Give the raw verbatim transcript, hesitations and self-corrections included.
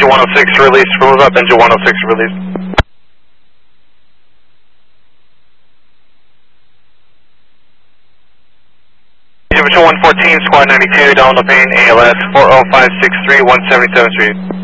engine one oh six release, move up, engine one oh six release. Division one fourteen, Squad ninety-two, Donald Payne, A L S four oh five six three one seven seven three.